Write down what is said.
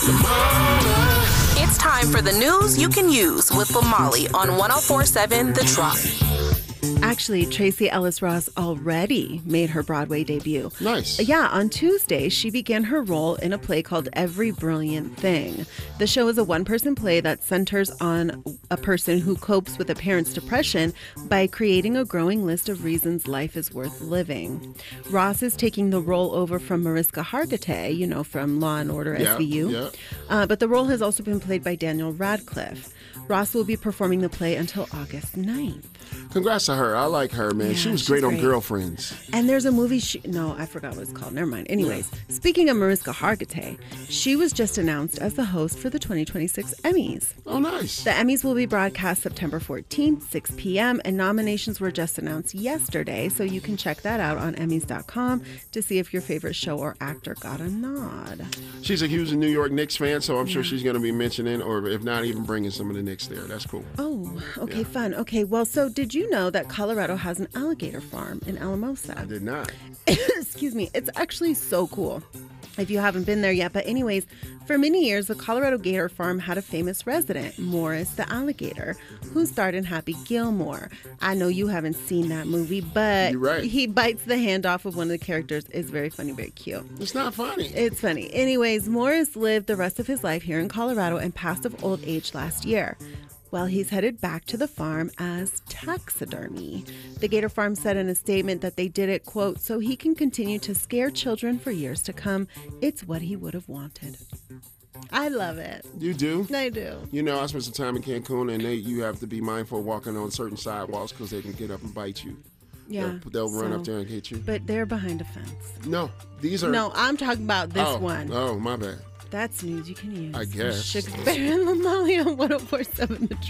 It's time for the news you can use with Lamali on 104.7 The Drop. Actually, Tracy Ellis Ross already made her Broadway debut. Nice. Yeah, on Tuesday, she began her role in a play called Every Brilliant Thing. The show is a one-person play that centers on a person who copes with a parent's depression by creating a growing list of reasons life is worth living. Ross is taking the role over from Mariska Hargitay, you know, from Law & Order SVU. But the role has also been played by Daniel Radcliffe. Ross will be performing the play until August 9th. Congrats to her. I like her, man. Yeah, she was she's great on great. Girlfriends. And there's a movie I forgot what it's called. Never mind. Anyways, Speaking of Mariska Hargitay, she was just announced as the host for the 2026 Emmys. Oh, nice. The Emmys will be broadcast September 14th, 6 p.m., and nominations were just announced yesterday, so you can check that out on Emmys.com to see if your favorite show or actor got a nod. She's a huge New York Knicks fan, so I'm sure she's going to be mentioning, or if not, even bringing some of the Knicks there. That's cool. Oh, okay, fun. Okay, well, so did you know that Colorado has an alligator farm in Alamosa? I did not. Excuse me. It's actually so cool if you haven't been there yet. But anyways, for many years, the Colorado Gator Farm had a famous resident, Morris the alligator, who starred in Happy Gilmore. I know you haven't seen that movie, but You're right. He bites the hand off of one of the characters. It's very funny, very cute. It's not funny. It's funny. Anyways, Morris lived the rest of his life here in Colorado and passed of old age last year. Well, he's headed back to the farm as taxidermy. The Gator Farm said in a statement that they did it, quote, so he can continue to scare children for years to come. It's what he would have wanted. I love it. You do? I do. You know, I spent some time in Cancun, and you have to be mindful of walking on certain sidewalks because they can get up and bite you. Yeah. They'll run up there and hit you. But they're behind a fence. No, these are... No, I'm talking about this one. Oh, my bad. That's news you can use. I guess. Shakespeare and Lamali on 104.7 The Truth.